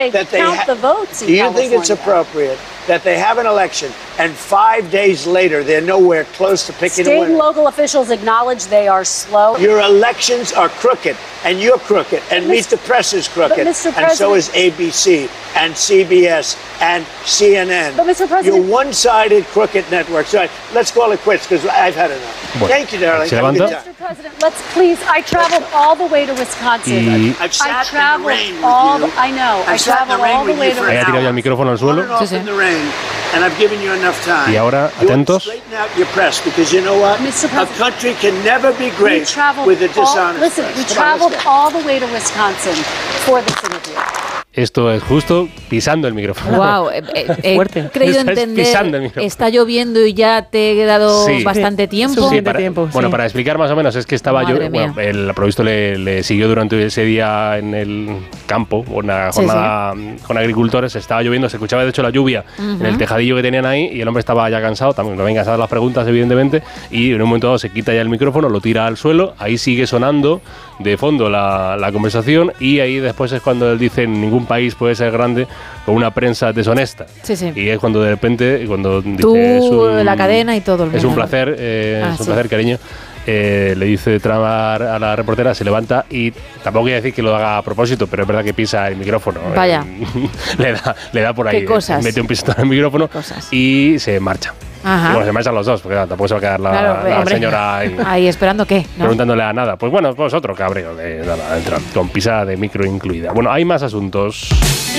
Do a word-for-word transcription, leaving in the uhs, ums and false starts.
that they count ha- the votes in do you California. Think it's appropriate that they have an election and five days later they're nowhere close to picking State a winner? State and local officials acknowledge they are slow. Your elections are crooked, and you're crooked, and Meet the Press is crooked, and so is A B C and C B S and C N N. But Mister President, you're one-sided crooked network. So let's call it quits because I've had enough. Bueno, Thank you, darling. Mister President, let's please. I traveled all the way to Wisconsin. Y... I've sat I traveled in the rain all. with you. The, I know. I've I traveled all the way to Wisconsin. Ha tirado ya el micrófono al suelo. Sí, sí. And I've given you enough time. Y ahora, atentos. You straighten out your press because you know what? Mister A country can never be great with a dishonest Listen, press. we traveled all the way to Wisconsin for this interview. Esto es justo pisando el micrófono. Wow, eh, eh, he creído entender. Está lloviendo y ya te he dado sí. bastante tiempo. Sí, para, tiempo bueno, sí. para explicar más o menos, es que estaba yo. Bueno, el provisto le, le siguió durante ese día en el campo, una jornada sí, sí. con agricultores. Estaba lloviendo, se escuchaba de hecho la lluvia uh-huh. en el tejadillo que tenían ahí y el hombre estaba ya cansado, también no habían cansado las preguntas, evidentemente. Y en un momento dado se quita ya el micrófono, lo tira al suelo, ahí sigue sonando de fondo la, la conversación y ahí después es cuando él dice: en ningún país puede ser grande con una prensa deshonesta. Sí, sí. Y es cuando de repente, cuando dice, tú, es un, la cadena y todo. El es un placer, eh, ah, es un sí. placer, cariño. Eh, le dice Trump a la reportera, se levanta y tampoco quiere decir que lo haga a propósito, pero es verdad que pisa el micrófono. Vaya. Eh, le, da, le da por ahí. ¿Qué cosas? Mete un pisotón en el micrófono y se marcha. Ajá. Y bueno, se marchan los dos, porque tampoco se va a quedar la, claro, la hombre, señora ahí, ahí esperando qué, ¿no? Preguntándole a nada. Pues bueno, pues otro cabreo de nada, con pisa de micro incluida. Bueno, hay más asuntos.